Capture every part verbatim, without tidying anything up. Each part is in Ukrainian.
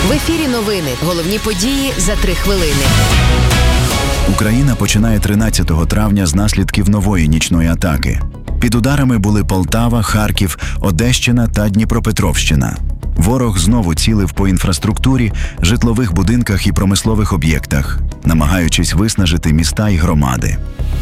В ефірі новини. Головні події за три хвилини. Україна починає тринадцятого травня з наслідків нової нічної атаки. Під ударами були Полтава, Харків, Одещина та Дніпропетровщина. Ворог знову цілив по інфраструктурі, житлових будинках і промислових об'єктах, намагаючись виснажити міста і громади.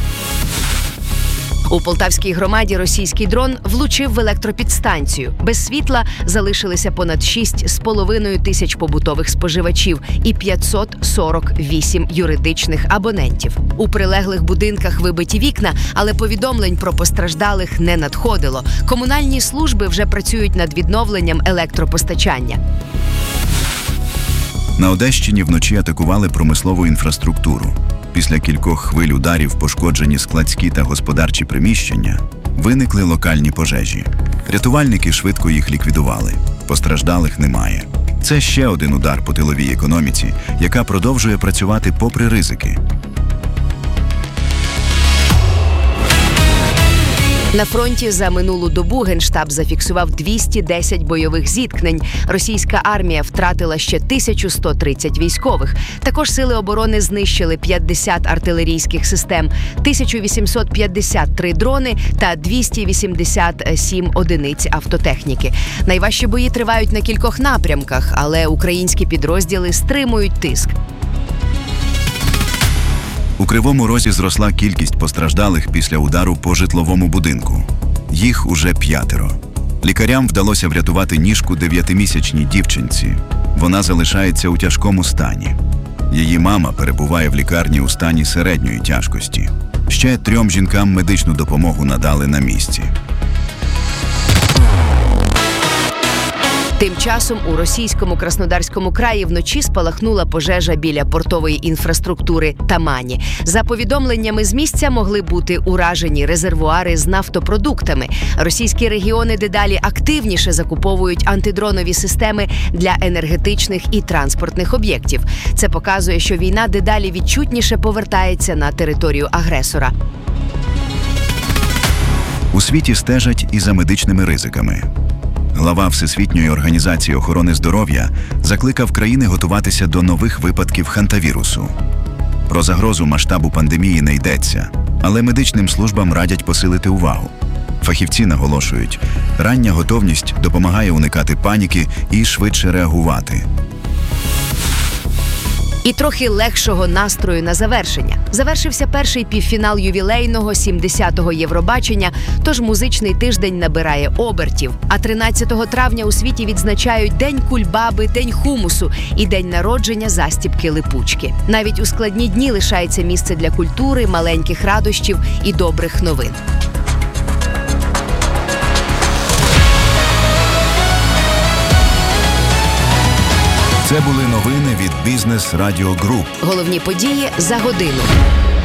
У Полтавській громаді російський дрон влучив в електропідстанцію. Без світла залишилися понад шість з половиною тисяч побутових споживачів і п'ятсот сорок вісім юридичних абонентів. У прилеглих будинках вибиті вікна, але повідомлень про постраждалих не надходило. Комунальні служби вже працюють над відновленням електропостачання. На Одещині вночі атакували промислову інфраструктуру. Після кількох хвиль ударів пошкоджені складські та господарчі приміщення, виникли локальні пожежі. Рятувальники швидко їх ліквідували. Постраждалих немає. Це ще один удар по тиловій економіці, яка продовжує працювати попри ризики. На фронті за минулу добу Генштаб зафіксував двісті десять бойових зіткнень. Російська армія втратила ще тисячу сто тридцять військових. Також сили оборони знищили п'ятдесят артилерійських систем, тисяча вісімсот п'ятдесят три дрони та двісті вісімдесят сім одиниць автотехніки. Найважчі бої тривають на кількох напрямках, але українські підрозділи стримують тиск. У Кривому Розі зросла кількість постраждалих після удару по житловому будинку. Їх уже п'ятеро. Лікарям вдалося врятувати ніжку дев'ятимісячній дівчинці. Вона залишається у тяжкому стані. Її мама перебуває в лікарні у стані середньої тяжкості. Ще трьом жінкам медичну допомогу надали на місці. Тим часом у російському Краснодарському краї вночі спалахнула пожежа біля портової інфраструктури Тамані. За повідомленнями з місця, могли бути уражені резервуари з нафтопродуктами. Російські регіони дедалі активніше закуповують антидронові системи для енергетичних і транспортних об'єктів. Це показує, що війна дедалі відчутніше повертається на територію агресора. У світі стежать і за медичними ризиками. Глава Всесвітньої організації охорони здоров'я закликав країни готуватися до нових випадків хантавірусу. Про загрозу масштабу пандемії не йдеться, але медичним службам радять посилити увагу. Фахівці наголошують, рання готовність допомагає уникати паніки і швидше реагувати. І трохи легшого настрою на завершення. Завершився перший півфінал ювілейного сімдесятого Євробачення, тож музичний тиждень набирає обертів. А тринадцятого травня у світі відзначають День кульбаби, День хумусу і День народження застіпки липучки. Навіть у складні дні лишається місце для культури, маленьких радощів і добрих новин. Це були новини від Бізнес Радіо Груп. Головні події за годину.